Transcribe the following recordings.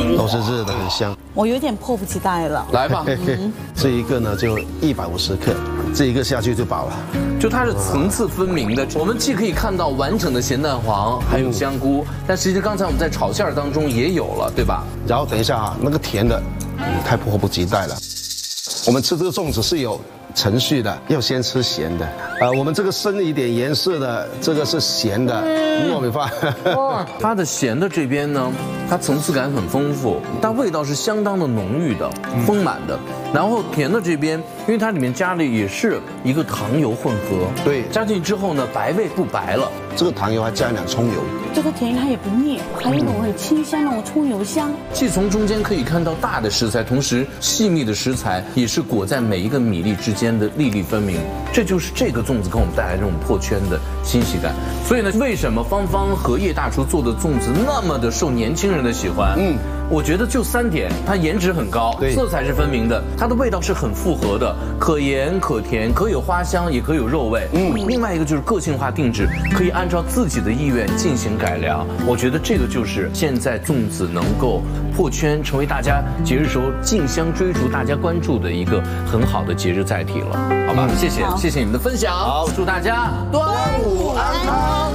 都是热的，很香。 我有点迫不及待了。 来吧， 这一个呢就150克，这一个下去就饱了。 就它是层次分明的，我们既可以看到完整的咸蛋黄，还有香菇，但实际刚才我们在炒馅儿当中也有了，对吧？ 然后等一下啊，那个甜的，太迫不及待了。我们吃这个粽子是有程序的，要先吃咸的。我们这个深一点颜色的，这个是咸的糯米饭。 它的咸的这边呢，它层次感很丰富，但味道是相当的浓郁的、丰满的。然后甜的这边，因为它里面加的也是一个糖油混合， 对， 加进去之后呢，白味不白了。 这个糖油还加一点葱油， 这个甜它也不腻，还有一种很清香的葱油香。 既从中间可以看到大的食材，同时细密的食材也是裹在每一个米粒之间的粒粒分明，这就是这个粽子给我们带来这种破圈的欣喜感。所以呢，为什么芳芳和叶大厨做的粽子那么的受年轻人的喜欢？我觉得就3点，它颜值很高，色彩是分明的，它的味道是很复合的，可盐可甜，可有花香，也可有肉味。另外一个就是个性化定制，可以按照自己的意愿进行改良。我觉得这个就是现在粽子能够破圈，成为大家节日时候竞相追逐、大家关注的一个很好的节日载体了，好吧？谢谢你们的分享，好，祝大家端午安康。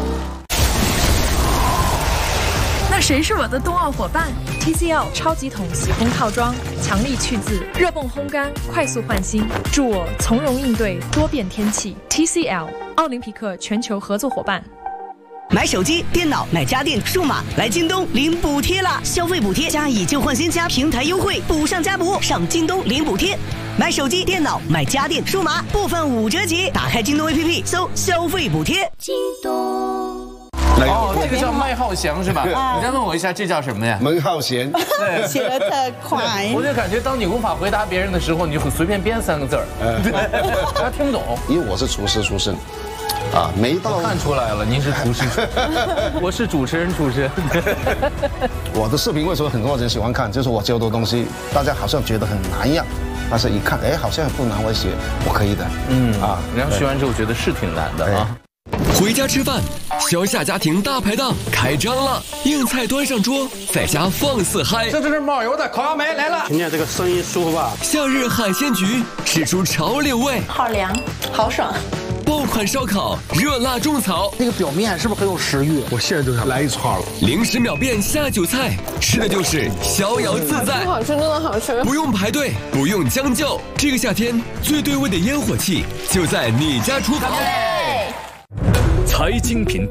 那谁是我的冬奥伙伴 ？TCL 超级桶洗烘套装，强力去渍，热泵烘干，快速换新，助我从容应对多变天气。TCL 奥林匹克全球合作伙伴。 买手机、电脑、买家电、数码，来京东领补贴啦！消费补贴加以旧换新加平台优惠，补上加补，上京东领补贴。买手机、电脑、买家电、数码，部分5折起。打开京东 APP， 搜消费补贴。京东。 这个叫麦浩翔是吧？你再问我一下，这叫什么呀？ 门浩贤。 对， 写得特快。 我就感觉当你无法回答别人的时候，你就随便编3个字儿，他听不懂。 因为我是厨师出身。每一道看出来了，您是厨师，我是主持人出身。 我的视频为什么很多人喜欢看？就是我教的东西，大家好像觉得很难呀，但是一看，好像不难，我学我可以的。 然后学完之后觉得是挺难的啊。 回家吃饭，小夏家庭大排档开张了，硬菜端上桌，在家放肆嗨。 这是冒油的烤杨梅来了，听见这个声音舒服吧？ 夏日海鲜局吃出潮流味， 好凉，好爽。 爆款烧烤，热辣种草， 那个表面是不是很有食欲？我现在就想来一串了。 零食秒变下酒菜，吃的就是逍遥自在。 好吃，真的好吃。 不用排队，不用将就，这个夏天最对味的烟火气就在你家厨房。 财经频道。